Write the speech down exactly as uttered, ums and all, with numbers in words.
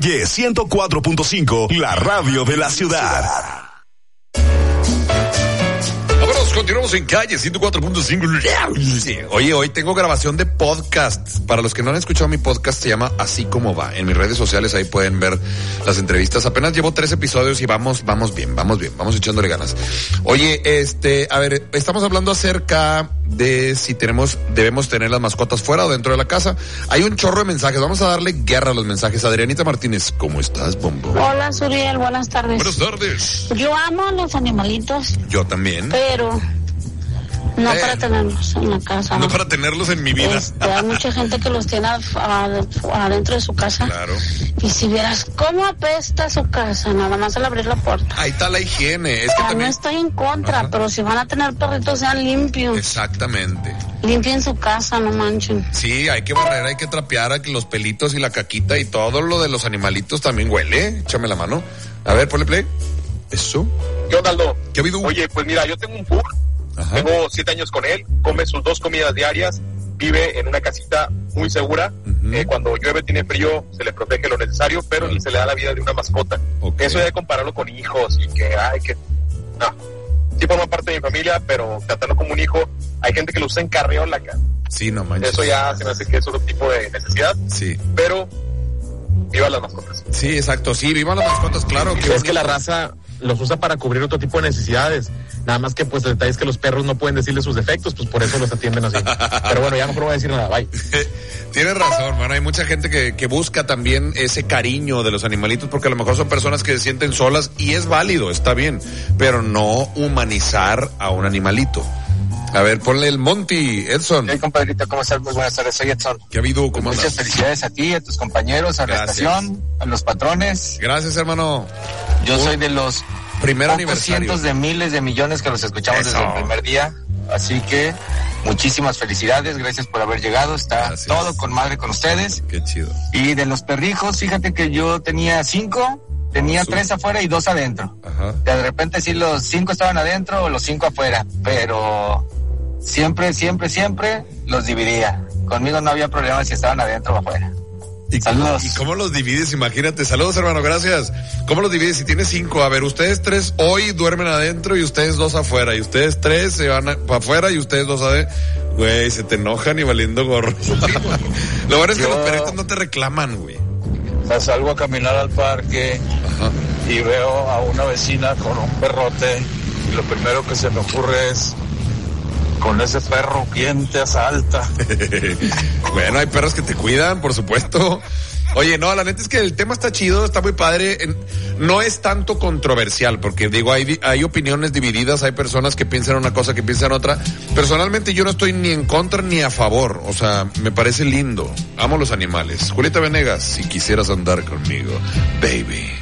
Y ciento cuatro punto cinco, la radio de la ciudad. Vámonos, continuamos en Calle ciento cuatro punto cinco. Oye, hoy tengo grabación de podcast. Para los que no han escuchado mi podcast, se llama Así Como Va. En mis redes sociales ahí pueden ver las entrevistas. Apenas llevo tres episodios y vamos, vamos bien, vamos bien, vamos echándole ganas. Oye, este, a ver, estamos hablando acerca de si tenemos, debemos tener las mascotas fuera o dentro de la casa. Hay un chorro de mensajes, vamos a darle guerra a los mensajes. Adrianita Martínez, ¿cómo estás, Bombo? Hola, Suriel, buenas tardes. Buenas tardes. Yo amo a los animalitos. Yo también. Pero no eh, para tenerlos en la casa. No, no para tenerlos en mi vida. Este, hay mucha gente que los tiene adentro de su casa. Claro. Y si vieras cómo apesta su casa, nada más al abrir la puerta. Ahí está la higiene. Es o sea, que también... no estoy en contra, ajá, pero si van a tener perritos, sean limpios. Exactamente. Limpien su casa, no manchen. Sí, hay que barrer, hay que trapear, a que los pelitos y la caquita y todo lo de los animalitos también huele. Échame la mano. A ver, ponle play. Eso. ¿Qué onda, Aldo? ¿Qué ha habido? Oye, pues mira, yo tengo un pug. Ajá. Tengo siete años con él, come sus dos comidas diarias, vive en una casita muy segura. Uh-huh. Eh, cuando llueve, tiene frío, se le protege lo necesario, pero uh-huh, se le da la vida de una mascota. Okay. Eso ya de compararlo con hijos y que, ay, que... No, sí forma parte de mi familia, pero tratarlo como un hijo, hay gente que lo usa en carriola acá. Sí, no manches. Eso ya se me hace que es otro tipo de necesidad. Sí. Pero, viva las mascotas. Sí, exacto, sí, viva las mascotas, claro. Que es que la raza los usa para cubrir otro tipo de necesidades. Nada más que pues el detalle es que los perros no pueden decirle sus defectos, pues por eso los atienden así. Pero bueno, ya mejor no voy a decir nada, bye. Tienes razón, mano, hay mucha gente que, que busca también ese cariño de los animalitos porque a lo mejor son personas que se sienten solas y es válido, está bien, pero no humanizar a un animalito. A ver, ponle el Monty, Edson. Hey, compadrito, ¿cómo estás? Muy buenas tardes, soy Edson. ¿Qué ha habido? ¿Cómo Muchas andas? felicidades a ti, a tus compañeros, a Gracias. la estación, a los patrones. Gracias, hermano. Yo soy de los primer pocos aniversario. Cientos de miles de millones que los escuchamos Eso. desde el primer día. Así que muchísimas felicidades, gracias por haber llegado. Está Gracias. todo con madre con ustedes. Qué chido. Y de los perrijos, fíjate que yo tenía cinco, tenía Su- tres afuera y dos adentro. Ajá. De repente sí los cinco estaban adentro o los cinco afuera, pero siempre, siempre, siempre los dividía. Conmigo no había problema si estaban adentro o afuera. ¿Y Saludos. Cómo, ¿Y cómo los divides? Imagínate. Saludos, hermano, gracias. ¿Cómo los divides? Si tienes cinco, a ver, ustedes tres hoy duermen adentro y ustedes dos afuera. Y ustedes tres se van para afuera y ustedes dos adentro. Güey, se te enojan y valiendo gorro. Lo bueno es que Yo- los perritos no te reclaman, güey. O sea, salgo a caminar al parque Ajá. y veo a una vecina con un perrote y lo primero que se me ocurre es, con ese perro, ¿quién te asalta? Bueno, hay perros que te cuidan, por supuesto. Oye, no, la neta es que el tema está chido, está muy padre. En- no es tanto controversial, porque digo, hay, di- hay opiniones divididas, hay personas que piensan una cosa, que piensan otra. Personalmente yo no estoy ni en contra ni a favor, o sea, me parece lindo. Amo los animales. Julieta Venegas, si quisieras andar conmigo, baby.